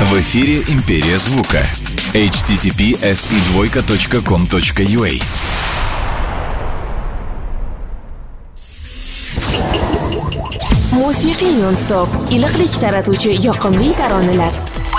В эфире «Империя звука». https://com.ua. Musiqiy non-stop, iliqlik taratuvchi yoqimli taronalar.